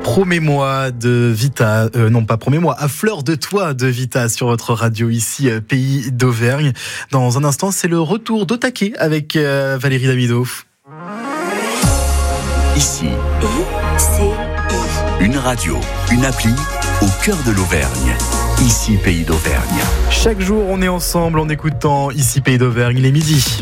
Promets-moi de Vita, non pas promets-moi, à fleur de toi de Vita sur votre radio ici, Pays d'Auvergne. Dans un instant, c'est le retour d'Otaké avec Valérie Damido. Ici, une radio, une appli au cœur de l'Auvergne. Ici, Pays d'Auvergne. Chaque jour, on est ensemble en écoutant Ici, Pays d'Auvergne. Il est midi.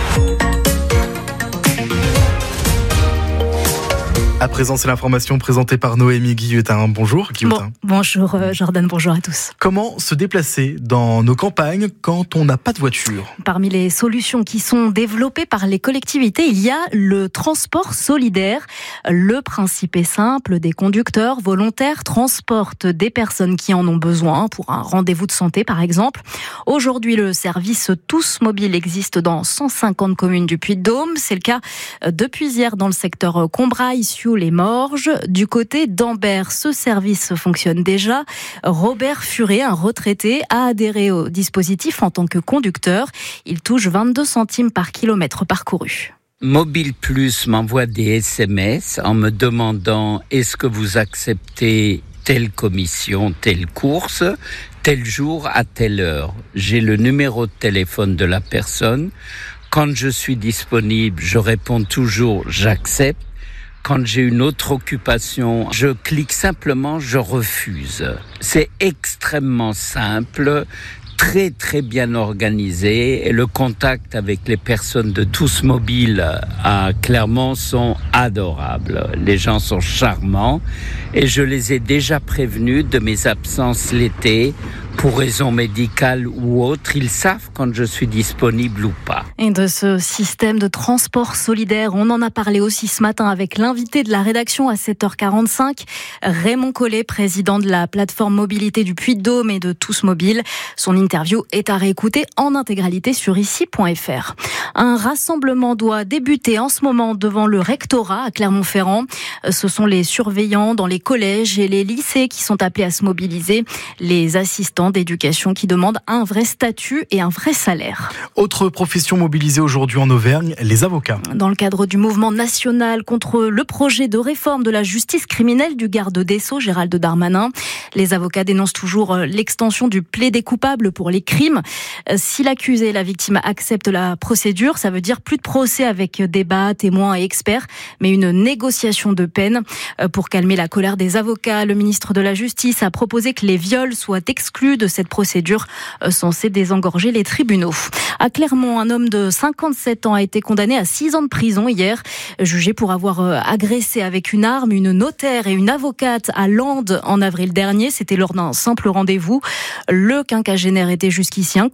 À présent, c'est l'information présentée par Noémie Guillotin. Bonjour Guillotin. Bonjour Jordan, bonjour à tous. Comment se déplacer dans nos campagnes quand on n'a pas de voiture ? Parmi les solutions qui sont développées par les collectivités, il y a le transport solidaire. Le principe est simple, des conducteurs volontaires transportent des personnes qui en ont besoin pour un rendez-vous de santé par exemple. Aujourd'hui, le service Tous Mobile existe dans 150 communes du Puy-de-Dôme. C'est le cas depuis hier dans le secteur Combrailles, les Morges. Du côté d'Ambert, ce service fonctionne déjà. Robert Furet, un retraité, a adhéré au dispositif en tant que conducteur. Il touche 22 centimes par kilomètre parcouru. Mobile Plus m'envoie des SMS en me demandant est-ce que vous acceptez telle commission, telle course, tel jour à telle heure. J'ai le numéro de téléphone de la personne. Quand je suis disponible, je réponds toujours j'accepte. Quand j'ai une autre occupation, je clique simplement, je refuse. C'est extrêmement simple, très très bien organisé et le contact avec les personnes de Tous Mobile à Clermont sont adorables. Les gens sont charmants et je les ai déjà prévenus de mes absences l'été pour raison médicale ou autre. Ils savent quand je suis disponible ou pas. Et de ce système de transport solidaire, on en a parlé aussi ce matin avec l'invité de la rédaction à 7h45, Raymond Collet, président de la plateforme mobilité du Puy-de-Dôme et de Tous Mobile. Son interview est à réécouter en intégralité sur ici.fr. Un rassemblement doit débuter en ce moment devant le rectorat à Clermont-Ferrand. Ce sont les surveillants dans les collèges et les lycées qui sont appelés à se mobiliser. Les assistants d'éducation qui demandent un vrai statut et un vrai salaire. Autre profession mobilisée aujourd'hui en Auvergne, les avocats. Dans le cadre du mouvement national contre le projet de réforme de la justice criminelle du garde des Sceaux, Gérald Darmanin, les avocats dénoncent toujours l'extension du plaidé coupable pour les crimes. Si l'accusé et la victime acceptent la procédure, ça veut dire plus de procès avec débat, témoins et experts, mais une négociation de peine. Pour calmer la colère des avocats, le ministre de la Justice a proposé que les viols soient exclus de cette procédure censée désengorger les tribunaux. À Clermont, un homme de 57 ans a été condamné à 6 ans de prison hier, jugé pour avoir agressé avec une arme une notaire et une avocate à Landes en avril dernier. C'était lors d'un simple rendez-vous. Le quinquagénaire était jusqu'ici